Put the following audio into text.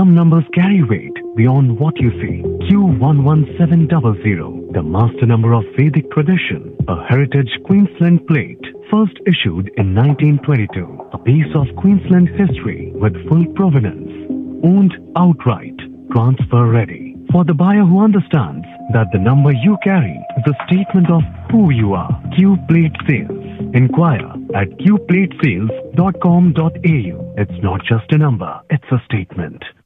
Some numbers carry weight beyond what you see. Q11700, the master number of Vedic tradition, a heritage Queensland plate, first issued in 1922. A piece of Queensland history with full provenance, owned outright, transfer ready. For the buyer who understands that the number you carry is a statement of who you are. Q Plate Sales. Inquire at qplatesales.com.au. It's not just a number, it's a statement.